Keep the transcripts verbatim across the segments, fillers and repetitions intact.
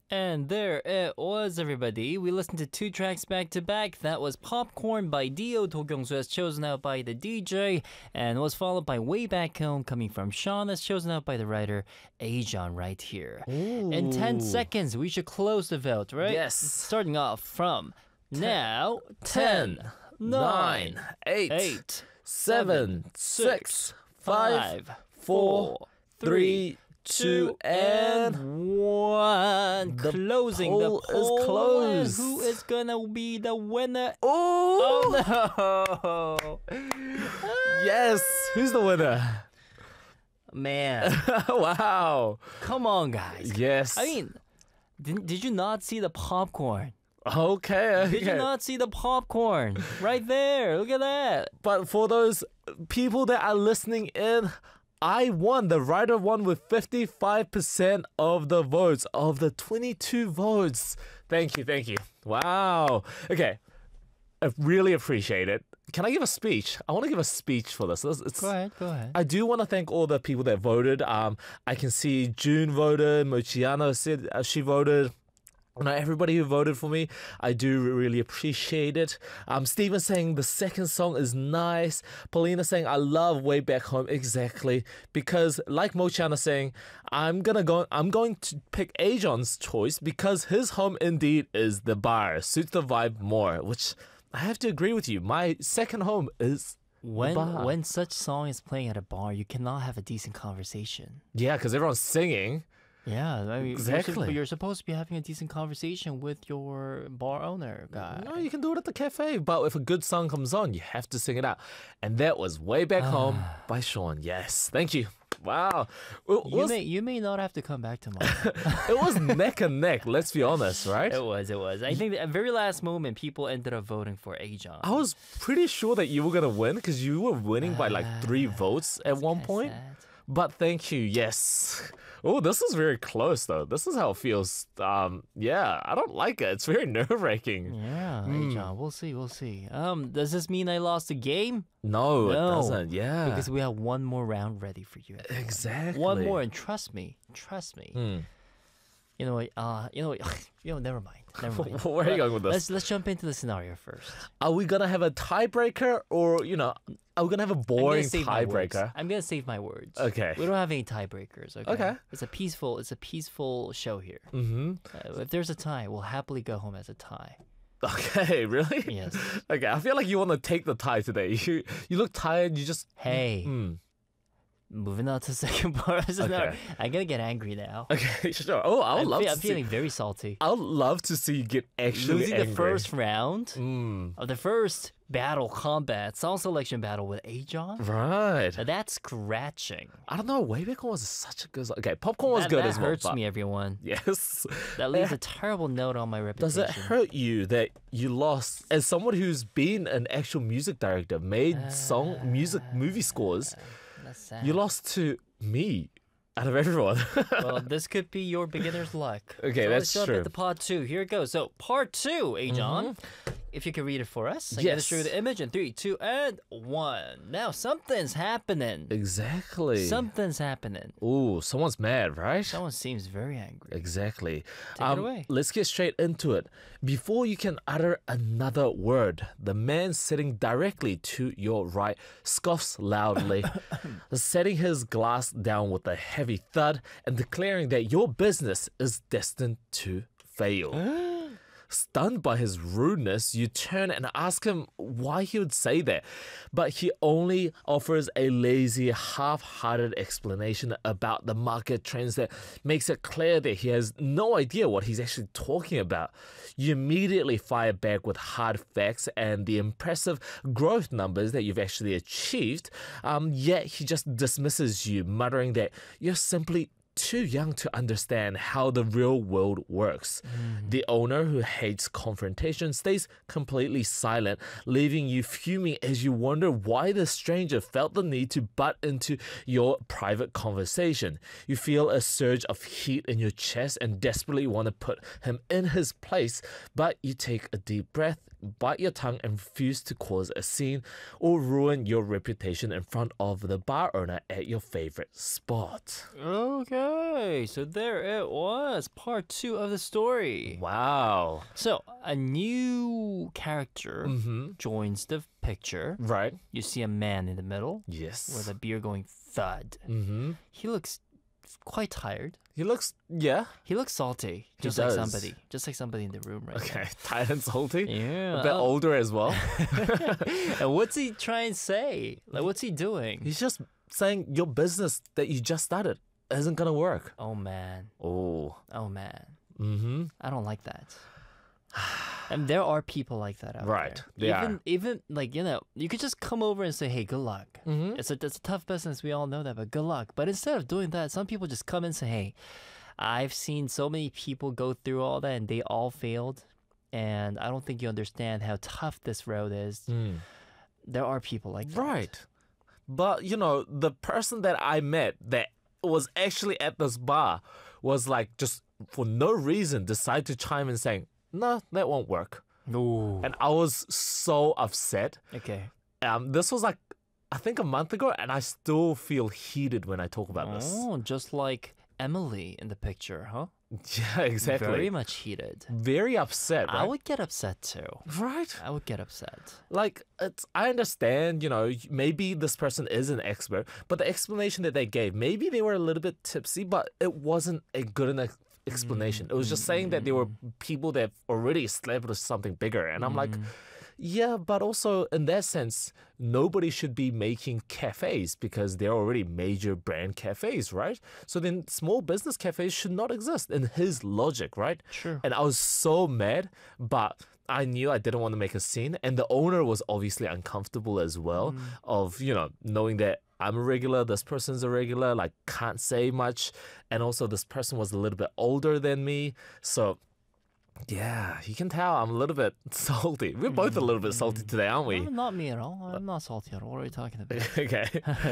And there it was, everybody. We listened to two tracks back to back. That was Popcorn by Dio, Tokyongsu as chosen out by the D J, and was followed by Way Back Home coming from Sean as chosen out by the writer Ajon right here. Ooh. In ten seconds, we should close the vote, right? Yes. Starting off from ten, now. ten, ten, nine, nine, eight, eight, seven, six, five, four, three, two, and one. The Closing poll the poll. is closed. And who is gonna be the winner? Oh, Oh no! yes. Who's the winner? Man, Wow. come on, guys. Yes. I mean, did, did you not see the popcorn? okay. okay. Did you not see the popcorn? Right there. Look at that. But for those people that are listening in, I won. The writer won with fifty-five percent of the votes, of the twenty-two votes. Thank you, thank you. Wow. Okay. I really appreciate it. Can I give a speech? I want to give a speech for this. It's, it's, Go ahead. Go ahead. I do want to thank all the people that voted. Um, I can see June voted, Mochiano said uh, she voted. You know, everybody who voted for me, I do really appreciate it. Um, Steven saying the second song is nice. Paulina saying I love Way Back Home. Exactly, because like Mochana saying, I'm gonna go. I'm going to pick Ajon's choice because his home indeed is the bar, suits the vibe more. Which I have to agree with you. My second home is When bar. when such song is playing at a bar, you cannot have a decent conversation. yeah, because everyone's singing. Yeah, I mean, Exactly. You're, sup- you're supposed to be having a decent conversation with your bar owner guy. No, you can do it at the cafe, but if a good song comes on, you have to sing it out. And that was Way Back Home by Sean. Yes, thank you. Wow. It You was, may you may not have to come back tomorrow. it was neck and neck, let's be honest, right? It was, it was. I think at the very last moment, people ended up voting for Ajon. I was pretty sure that you were going to win because you were winning by like three votes at one point. But thank you, yes. Oh, this is very close though. This is how it feels. Um, yeah, I don't like it. It's very nerve-wracking. Yeah, Hmm. Ajon. We'll see, we'll see. Um, does this mean I lost the game? No, it No, doesn't. Yeah. Because we have one more round ready for you. everyone. Exactly. One more, and trust me, trust me. Hmm. You know what? Uh, you know what? You know, never mind. Never mind. Where are you going with this? Let's let's jump into the scenario first. Are we gonna have a tiebreaker, or you know, are we gonna have a I'm boring gonna save my words. tiebreaker? I'm gonna save my words. Okay. We don't have any tiebreakers. Okay. Okay. It's a peaceful. It's a peaceful show here. Mm-hmm. Uh, if there's a tie, we'll happily go home as a tie. Okay, really? Yes. Okay, I feel like you want to take the tie today. You you look tired. You just Hey. Hmm. Moving on to the second part. of the scenario. Okay. I'm gonna get angry now. okay. Sure. Oh, I would I'm, love fe- to I'm see. feeling very salty. I would love to see you get actually Losing angry. the first round Mm, of the first battle combat song selection battle with Ajon. right. Now that's scratching. I don't know. Way Back Home was such a good song. Okay, Popcorn was that, good that as well. hurts but- me, everyone. Yes. That leaves a terrible note on my Does reputation. it hurt you that you lost as someone who's been an actual music director, made song, music, movie scores? That's sad. You lost to me out of everyone. Well, this could be your beginner's luck. Okay, so that's let's jump true. into part two. Here it goes. So, part two, Ajon. If you can read it for us. I'm going to Yes. show you the image in three, two, and one. Now, something's happening. Exactly. Something's happening. Ooh, someone's mad, right? Someone seems very angry. Exactly. Take it away. Let's get straight into it. Before you can utter another word, the man sitting directly to your right scoffs loudly, setting his glass down with a heavy thud and declaring that your business is destined to fail. Stunned by his rudeness, you turn and ask him why he would say that. But he only offers a lazy, half-hearted explanation about the market trends that makes it clear that he has no idea what he's actually talking about. You immediately fire back with hard facts and the impressive growth numbers that you've actually achieved, um, yet he just dismisses you, muttering that you're simply too young to understand how the real world works. The owner, who hates confrontation, stays completely silent, leaving you fuming as you wonder why the stranger felt the need to butt into your private conversation. You feel a surge of heat in your chest and desperately want to put him in his place, but you take a deep breath, bite your tongue and refuse to cause a scene or ruin your reputation in front of the bar owner at your favorite spot. Okay, so there it was, part two of the story. Wow. So a new character Mm-hmm. joins the picture. Right. You see a man in the middle Yes. with a beer going thud. Mm-hmm. He looks quite tired. He looks, yeah. He looks salty, He just like does. somebody, just like somebody in the room right Okay. Tired and salty. now. Yeah. A bit oh. older as well. And what's he trying to say? Like, what's he doing? He's just saying your business that you just started isn't gonna work. Oh man. Oh. Oh man. Mm-hmm. I don't like that. And there are people like that out Right, there. they even, are. even like you know, you could just come over and say, "Hey, good luck." Mm-hmm. It's a it's a tough business. We all know that, but good luck. But instead of doing that, some people just come and say, "Hey, I've seen so many people go through all that, and they all failed, and I don't think you understand how tough this road is." Mm. There are people like that. Right. But, you know, the person that I met that was actually at this bar was like just for no reason decide to chime in saying, no, that won't work. Ooh. And I was so upset. Okay. Um, this was like, I think a month ago, and I still feel heated when I talk about this. Oh, just like Emily in the picture, huh? Yeah, exactly. Very much heated. Very upset, right? I would get upset too. Right? I would get upset. Like, it's, I understand, you know, maybe this person is an expert, but the explanation that they gave, maybe they were a little bit tipsy, but it wasn't a good enough explanation. It was just saying that there were people that already established something bigger. And I'm like, yeah, but also in that sense, nobody should be making cafes because they're already major brand cafes, right? So then small business cafes should not exist in his logic, right? Sure. And I was so mad, but I knew I didn't want to make a scene. And the owner was obviously uncomfortable as well of, you know, knowing that I'm a regular, this person's a regular, like can't say much. And also this person was a little bit older than me. So yeah, you can tell I'm a little bit salty. We're both a little bit salty today, aren't we? No, not me at all. I'm not salty at all. What are you talking about? Okay.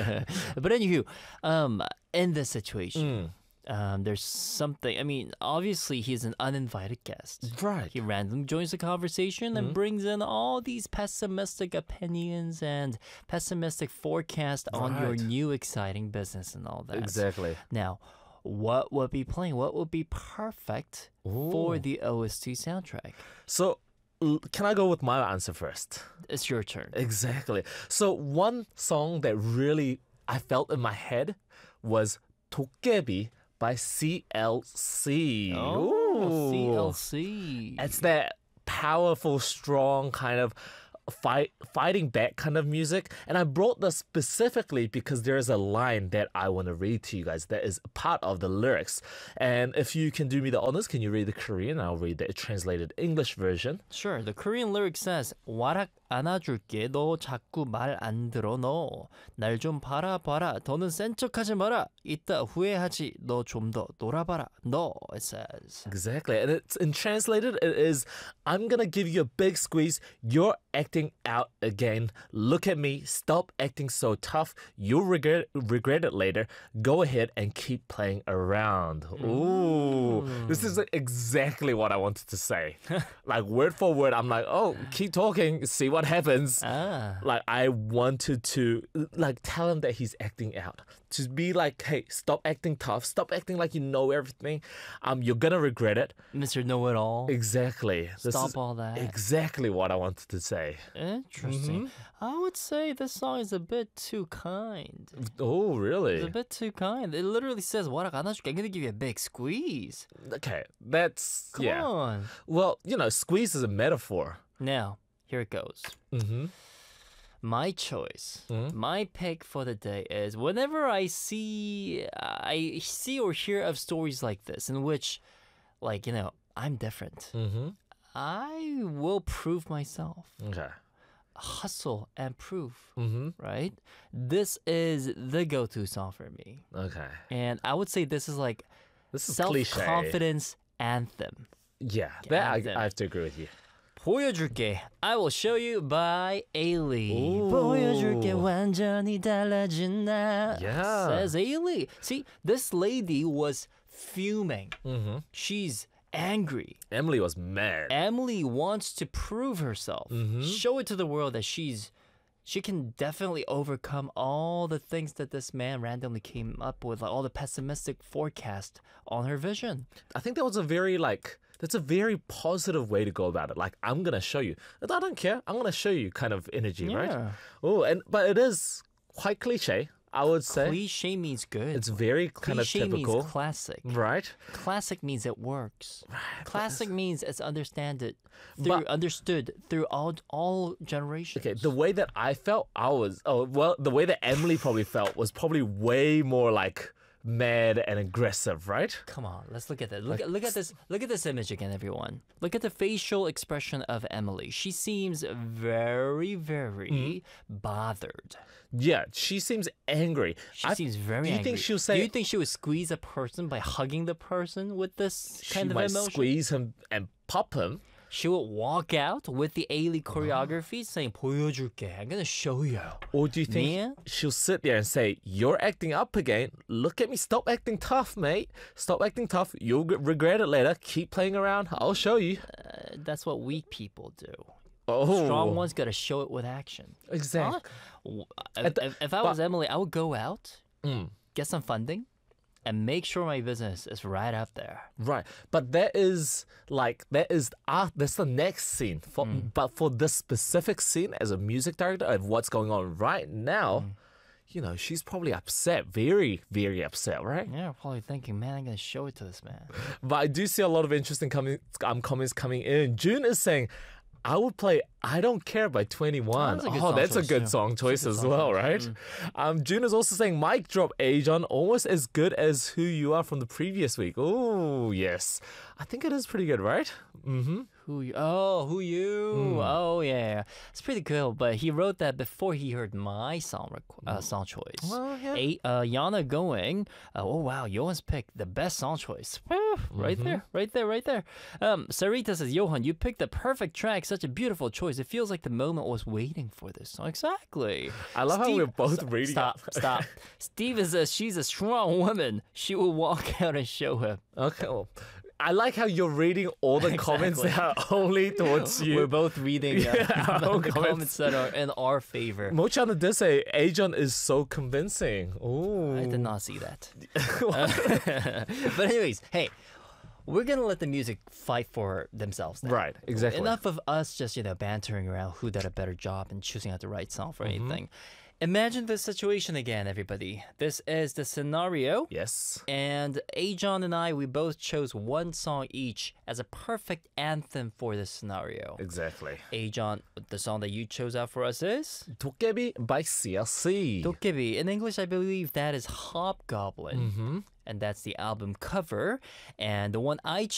But anywho, um, in this situation, Mm. um, there's something. I mean, obviously, he's an uninvited guest. Right. He randomly joins the conversation and brings in all these pessimistic opinions and pessimistic forecast on your Right. new exciting business and all that. Exactly. Now, what would be playing? What would be perfect for Ooh. the O S T soundtrack? So l- can I go with my answer first? It's your turn. Exactly. So one song that really I felt in my head was 도깨비 by C L C. Oh, C L Ooh. C. It's that powerful, strong kind of fight fighting back kind of music. And I brought this specifically because there is a line that I want to read to you guys that is part of the lyrics. And if you can do me the honors, can you read the Korean? I'll read the translated English version. Sure. The Korean lyric says, 와락 안아줄게. 너 자꾸 말 안 들어 너. 날 좀 바라봐라. 더는 센 척하지 마라. 이따 후회하지. 너 좀 더 놀아봐라. 너, it says. Exactly. And it's in translated, it is, I'm going to give you a big squeeze. You're acting out again. Look at me. Stop acting so tough. You'll regret, regret it later. Go ahead and keep playing around. Ooh. This is exactly what I wanted to say. Like word for word, I'm like, oh, keep talking. See what happens. Ah. Like I wanted to like tell him that he's acting out. To be like, hey, stop acting tough. Stop acting like you know everything. Um, you're gonna regret it. Mister Know-It-All. Exactly. This Stop is all that. exactly what I wanted to say. Interesting. I would say this song is a bit too kind. Oh, It's a really? bit too kind. It literally says, 와락 안아줄게. I'm going to give you a big squeeze. Okay, that's Come yeah. on. Well, you know, squeeze is a metaphor. Now, here it goes. Mm-hmm. My choice, Mhm. my pick for the day is whenever I see, I see or hear of stories like this in which, like, you know, I'm different. Mm-hmm. I will prove myself. Okay. Hustle and prove, Mm-hmm. right? This is the go-to song for me. Okay. And I would say this is like This is cliche. self-confidence anthem. Yeah, that I, Anthem. I have to agree with you. 보여줄게. I will show you by Ailey. Ooh. 보여줄게 완전히 달라진 나. Yeah. Says Ailey. See, this lady was fuming. Mm-hmm. She's angry. Emily was mad. Emily wants to prove herself, show it to the world that she's she can definitely overcome all the things that this man randomly came up with, like all the pessimistic forecast on her vision. I think that was a very like that's a very positive way to go about it. Like, I'm gonna show you. I don't care. I'm gonna show you kind of energy, right? Yeah. Oh, and but it is quite cliche, I would say. Cliche means good. It's very kind of Cliche typical, means classic. right? Classic means it works. Classic means it's understand it through But- understood through all all generations. Okay, the way that I felt, I was oh well, the way that Emily probably felt was probably way more like mad and aggressive, right? Come on, let's look at that. Look at look at this. Look at this image again, everyone. Look at the facial expression of Emily. She seems very, very Mm-hmm. bothered. Yeah, she seems angry. She I- seems very Do you angry. think she'll Do say you think she would squeeze a person by hugging the person with this she kind of might emotion? squeeze him and pop him? She would walk out with the Ailey choreography saying, 보여줄게. I'm going to show you. Or do you think Yeah. she'll sit there and say, "You're acting up again. Look at me. Stop acting tough, mate. Stop acting tough. You'll g- regret it later. Keep playing around. I'll show you." Uh, that's what weak people do. Oh, Strong ones got to show it with action. Exactly. W- At If, the- if, if I but- was Emily, I would go out, Mm. get some funding, and make sure my business is right up there. Right, but that is like that is ah that's the next scene. For Mm. but for this specific scene, as a music director of what's going on right now, Mm. you know, she's probably upset, very very upset, right? Yeah, probably thinking, man, I'm gonna show it to this man. But I do see a lot of interesting coming um, comments coming in. June is saying, "I would play I Don't Care by twenty-one." Oh, that's a good Oh, song that's a choice, good yeah. song choice That's a as good song well, choice. right? Um, June is also saying, "Mic drop, Ajon, almost as good as Who You Are from the previous week." Oh, yes. I think it is pretty good, right? Mm-hmm. Who you? Oh, who you? Oh yeah, it's pretty cool. But he wrote that before he heard my song requ- uh, song choice. Well, yeah. A, uh, Yana going. Uh, oh wow, Johan's picked the best song choice. Woo, right there, right there, right there. Um, Sarita says, Johan, you picked the perfect track. Such a beautiful choice. It feels like the moment was waiting for this song. Exactly. I love how Steve- we're both Stop, reading. Stop, stop. Steven says she's a strong woman. She will walk out and show him. Okay. Well, I like how you're reading all the comments that are only towards you. We're both reading uh, Yeah, our the own comments. comments. that are in our favor. Mochana did say Ajon is so convincing. Oh, I did not see that. Uh, but anyways, hey, we're gonna let the music fight for themselves now. Right, exactly. Enough of us just, you know, bantering around who did a better job and choosing out the right song for Mm-hmm. anything. Imagine this situation again, everybody. This is the scenario. Yes. And Ajon and I, we both chose one song each as a perfect anthem for this scenario. Exactly. Ajon, the song that you chose out for us is Dokebi by C L C. Dokebi. In English, I believe that is Hobgoblin. Mm-hmm. And that's the album cover. And the one I